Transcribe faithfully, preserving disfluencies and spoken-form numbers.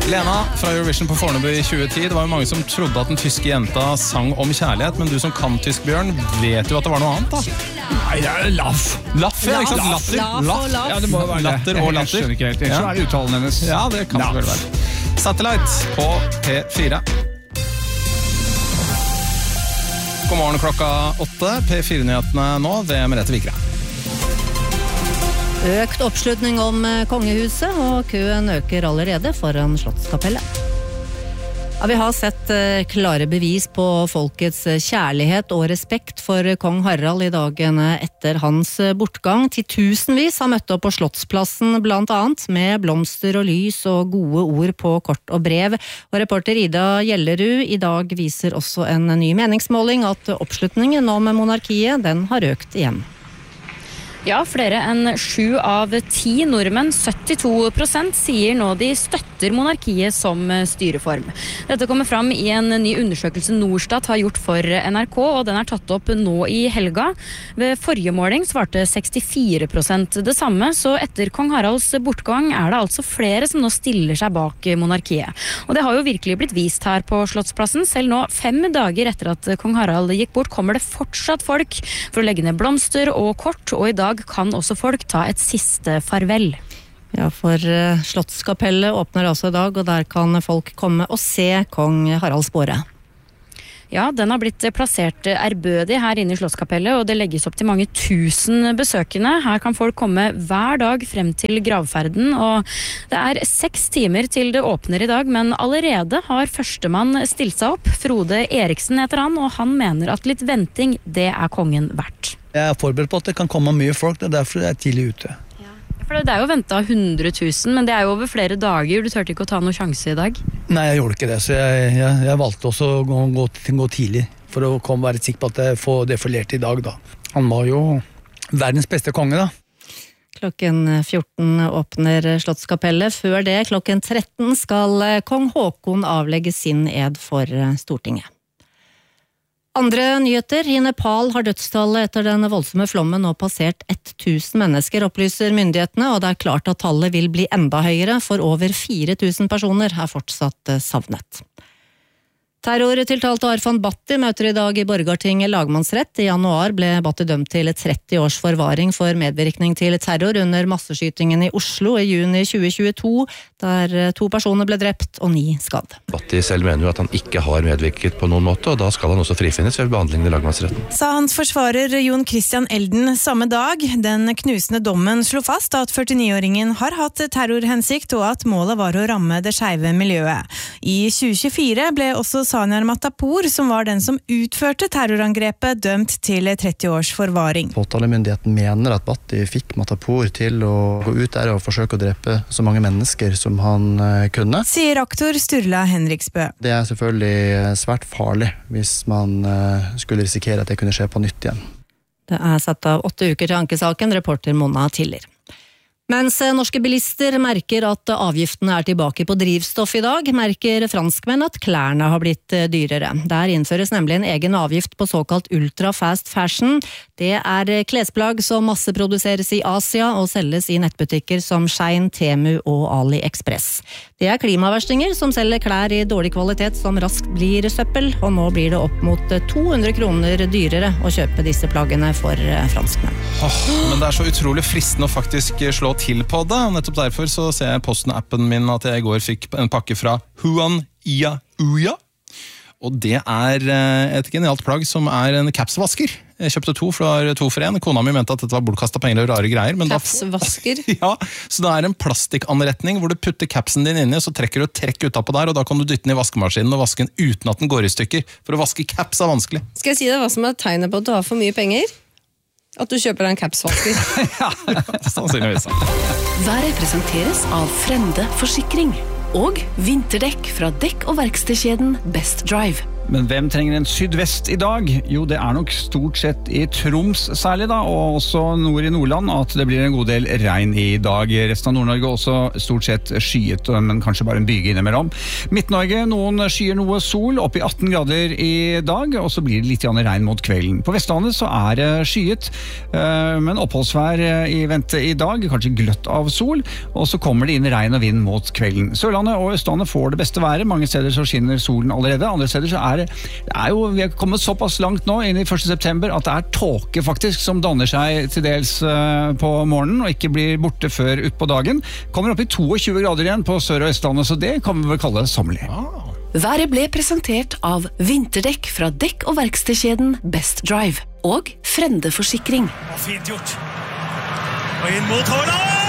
Lena fra Eurovision på Fornebu i tjue ti. Det var jo mange som trodde at den tyske jenta sang om kjærlighet, men du som kan tysk, Bjørn, vet jo at det var noe annet, da. Nei, det er laff. Laff, ja, ikke sant? Latter. Laff og laff. Ja, det må jo være Latter det. og latter. Jeg skjønner ikke helt. Så er det uttalen hennes. Ja, det kan det vel være. Satellite på P fire. God morgen klokka åtte. P fire-nyhetene nå ved Merete Vikre. Økt oppslutning om kongehuset, og køen øker allerede foran Slottskapellet. Ja, vi har sett klare bevis på folkets kjærlighet og respekt for kong Harald i dagene etter hans bortgang. Titusenvis har møtt opp på Slottsplassen blant annet, med blomster og lys og gode ord på kort og brev. Og reporter Ida Gjellerud, i dag viser også en ny meningsmåling at oppslutningen om monarkiet, den har økt igjen. Ja, flere enn sju av ti nordmenn, syttito prosent, sier nå de støtter monarkiet som styreform. Dette kommer fram i en ny undersøkelse Norstat har gjort for N R K, og den er tatt opp nå i helga. Ved forrige måling svarte sekstifire prosent det samme, så etter kong Haralds bortgang er det altså flere som nå stiller seg bak monarkiet. Og det har jo virkelig blitt vist her på Slottsplassen. Selv nå, fem dager etter at kong Harald gikk bort, kommer det fortsatt folk for å legge ned blomster og kort, og i dag kan også folk ta et siste farvel. Ja, for Slottskapellet åpner altså i dag, og der kan folk komme og se kong Haralds båre. Ja, den har blitt plassert ærbødig her inne i Slottskapellet, og det legges opp til mange tusen besøkende. Her kan folk komme hver dag frem til gravferden, og det er seks timer til det åpner i dag, men allerede har førstemann stilt seg opp. Frode Eriksen heter han, og han mener at litt venting, det er kongen verdt. Jeg er forberedt på at det kan komme mye folk, det er derfor jeg er tidlig ute. Ja. For det er jo ventet hundre tusen, men det er jo over flere dager. Du tørte ikke å ta noen sjanse i dag? Nei, jeg gjorde ikke det, så jeg, jeg, jeg valgte også å gå, gå, gå tidlig, for å komme, være sikker på at jeg får det forlert i dag da. Han var jo verdens beste konge da. Klokken fjorten åpner Slottskapellet. Før det, klokken tretten, skal kong Håkon avlegge sin ed for Stortinget. Andre nyheter. I Nepal har dødstallet etter den voldsomme flommen nå passert tusen mennesker, opplyser myndighetene, og det er klart at tallet vil bli enda høyere, for over fire tusen personer er fortsatt savnet. Terrortiltalte Arfan Bhatti møter i dag i Borgarting lagmannsrett. I januar ble Bhatti dømt til tretti års forvaring for medvirkning til terror under masseskytingen i Oslo i juni tjue tjueto, der to personer ble drept og ni skadd. Bhatti selv mener jo at han ikke har medvirket på noen måte, og da skal han også frifinnes ved behandlingen i lagmannsretten. Sa hans forsvarer Jon Christian Elden samme dag. Den knusende dommen slo fast at førtini-åringen har hatt terrorhensikt, og at målet var å ramme det skeive miljøet. I tjue tjuefire ble også Sanyar Matapour, som var den som utførte terrorangrepet, dømt til tretti års forvaring. Påtalemyndigheten mener at Bhatti fikk Matapour til å gå ut der og forsøke å drepe så mange mennesker som han kunne. Sier aktor Sturla Henriksbø. Det er selvfølgelig svært farlig hvis man skulle risikere at det kunne skje på nytt igjen. Det er satt av åtte uker til ankesaken, reporter Mona Tiller. Mens norske bilister merker at avgiftene er tilbake på drivstoff i dag, merker franskmenn at klærne har blitt dyrere. Der innføres nemlig en egen avgift på såkalt ultra fast fashion. Det er klesplagg som masseproduseres i Asia og selges i nettbutikker som Shein, Temu og AliExpress. Det er klimaverstinger som selger klær i dårlig kvalitet som raskt blir søppel, og nå blir det opp mot to hundre kroner dyrere å kjøpe disse plaggene for franskmenn. Oh, men det er så utrolig fristende å faktisk slå til på det, og nettopp derfor så ser jeg Posten-appen min at jeg i går fikk en pakke fra Huan Ia Uya, og det er et genialt plagg som er en capsvasker. Jeg kjøpte to, for det var to for en. Kona mi mente at dette var bortkastet penger og rare greier. Capsvasker? Ja, så det er en plastikkanretning hvor du putter capsen din inni, så trekker du trekk utapå der, og da kan du dytte den i vaskemaskinen og vaske den uten at den går i stykker. For å vaske caps er vanskelig. Skal jeg si deg hva som er tegnet på at du har for mye penger? At du kjøper en capsvasker. Ja, sannsynligvis. Været presenteres av Frende Forsikring og vinterdekk fra dekk- og verkstedkjeden Best Drive. Men hvem trenger en sydvest i dag? Jo, det er nok stort sett i Troms særlig da, og også nord i Nordland, at det blir en god del regn i dag. Resten av Nord-Norge også stort sett skyet, men kanskje bare en byge innimellom. Midt-Norge, noen skyer noe sol, opp i atten grader i dag, og så blir det litt regn mot kvelden. På Vestlandet så er det skyet, men oppholdsvær i vente i dag, kanskje gløtt av sol, og så kommer det inn regn og vind mot kvelden. Sørlandet og Østlandet får det beste været, mange steder så skinner solen allerede, andre steder så er det, det er jo, vi har kommet såpass langt nå inn i første september at det er tåke faktisk som danner seg til dels på morgenen og ikke blir borte før ut på dagen. Kommer opp i tjueto grader igjen på Sør- og Østlandet, så det kan vi vel kalle sommerlig. Ah. Været ble presentert av vinterdekk fra dekk- og verkstedkjeden Best Drive og Frende Forsikring. Fint gjort. Og inn mot Haaland!